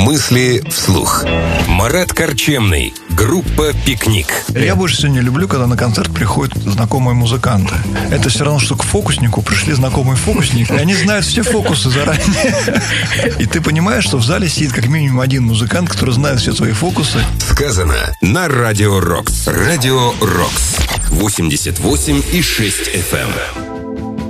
Мысли вслух. Марат Корчемный. Группа «Пикник». Я больше всего не люблю, когда на концерт приходят знакомые музыканты. Это все равно, что к фокуснику пришли знакомые фокусники, и они знают все фокусы заранее. И ты понимаешь, что в зале сидит как минимум один музыкант, который знает все свои фокусы. Сказано на Радио Рокс. Радио Рокс. 88,6 FM.